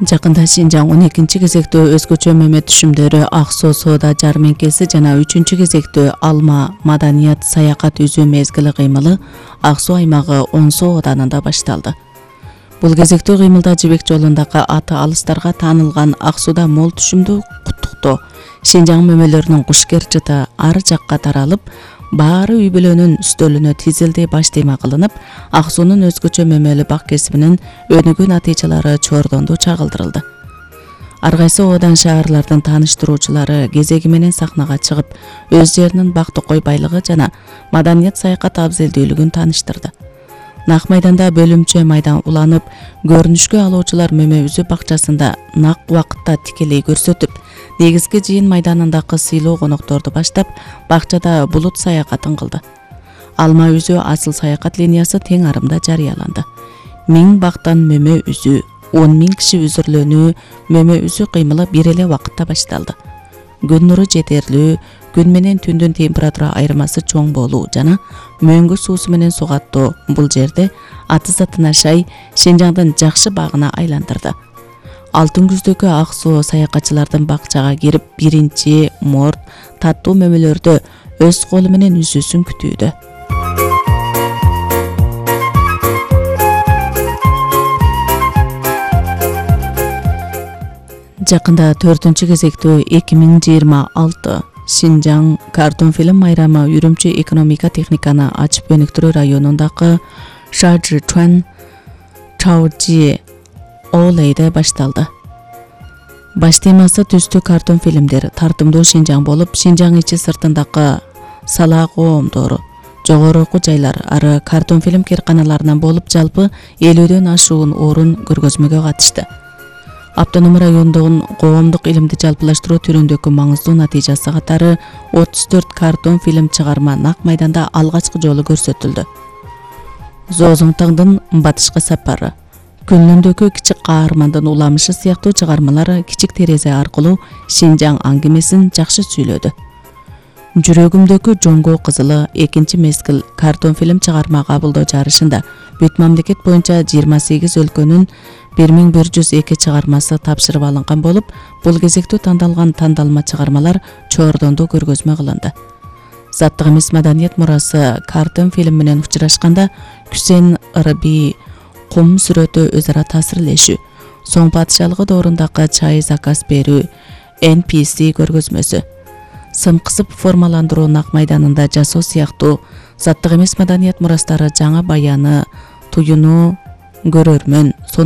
Жакында Шинжаң 12-чи кезектөө өзгөчө мөмө түшүмдөрү Ак Суу соода жармеңкеси жана 3-чү кезектөө Алма маданият саякат үзүү мезгили кыймылы Ак Суу аймагы Онсу ооданында башталды. Бул кезектөө кыймылда жибек жолундагы аты алыстарга таанылган Ак Сууда мол түшүмдүү куттуктоо Шинжаң мөмөлөрүнүн кушкер жыты ар жакка таралып, баары үй бүлөнүн үстөлүнө тизилди баштайма кылынып, Ак Суунун өзгөчө мөмөлү бак кесибинин өнүгүү натыйжалары чоордонду чагылдырылды. Ар кайсы оодан шаарлардын тааныштыруучулары кезеги менен сахнага чыгып, өз жеринин бак токой байлыгы жана маданият саякат абзелдүүлүгүн тааныштырды. Нак майданда бөлүмчө майдан уланып, көрүнүшкө алуучулар мөмө үзүү бакчасында нак убакытта тикелей көрсөтүп, негизги жыйын майданындагы сыйлуу конокторду баштап, бакчада булут саякатын кылды. Алма үзүү асыл саякат линиясы тең арымда жарыяланды. 1000 бактан мөмө үзүү, 10 000 киши үзүрлөнүү, мөмө үзүү кыймылы бир эле убакытта башталды. Күн нуру жетерлүү, күн менен түндүн температура айырмасы чоң болуу жана мөңгү суусу менен сугаттоо бул жерде аты затына шай Шинжаңдын жакшы багына айландырды. Алтын күздөгү Ак Суу саякатчылардын бакчага кирип, биринчи морт, таттуу мөмөлөрдү өз колу менен үзүүсүн күтүүдө. Жакында 4-чү кезектөө 2026 Шинжаң картон фильм майрамы Үрүмчү экономика техниканы ачып өнүктүрүү районундагы Шажичуан Чаожи Олейде башталды. Баш темасы түстүү картон фильмдер, тартымдуу Шинжаң болуп, Шинжаң ичи сыртындагы сала коомдору, жогорку жайлар ары картон фильм керканаларынан болуп жалпы 50дөн ашуун орун көргөзмөгө катышты. Автоном райондогун коомдук илимди жалпылаштыруу түрүндөгү маңыздуу натыйжасы катары 34 картон фильм чыгарма нак майданда алгачкы жолу көрсөтүлдү. Зоозоңтаңдын батышкы сапары, Күнүндөгү кичик каармандын уламышы сыяктуу чыгармалар кичик терезе аркылуу Шинжаң аңгемесин жакшы сүйлөдү. Жүрөгүмдөгү жоңго кызылы 2 мезгил картон фильм чыгарма кабылдоо жарышында бүт мамлекет боюнча 28 өлкөнүн 1102 чыгармасы тапшырып алынган болуп, бул кезектүү тандалган тандалма чыгармалар чоордонду көргөзмө кылынды. Заттык эмес маданият мурасы картон фильм менен учурашканда Күсен Ырби кум сүрөтү өз ара таасирлешүү, соң падышалыгы доорундагы чай заказ берүү, NPC көргөзмөсү, сын кысып формаландыруу нак майданында жасоо сыяктуу заттык эмес маданият мурастары жаңа баяны, туюну көрөрмөн,